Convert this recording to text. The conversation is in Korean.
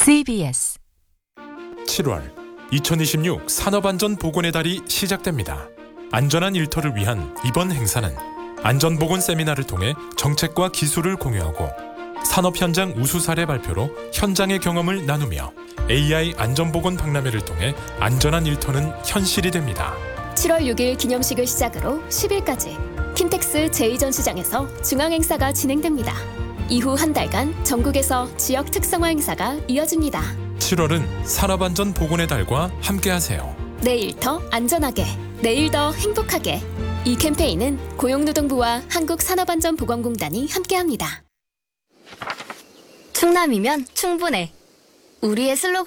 CBS 7월 2026 산업안전보건의 달이 시작됩니다. 안전한 일터를 위한 이번 행사는 안전보건 세미나를 통해 정책과 기술을 공유하고 산업 현장 우수 사례 발표로 현장의 경험을 나누며 AI 안전보건 박람회를 통해 안전한 일터는 현실이 됩니다. 7월 6일 기념식을 시작으로 10일까지 킨텍스 제2전시장에서 중앙행사가 진행됩니다. 이후 한 달간 전국에서 지역 특성화 행사가 이어집니다. 7월은 산업안전보건의 달과 함께하세요. 내일 더 안전하게, 내일 더 행복하게. 이 캠페인은 고용노동부와 한국산업안전보건공단이 함께합니다. 충남이면 충분해. 우리의 슬로건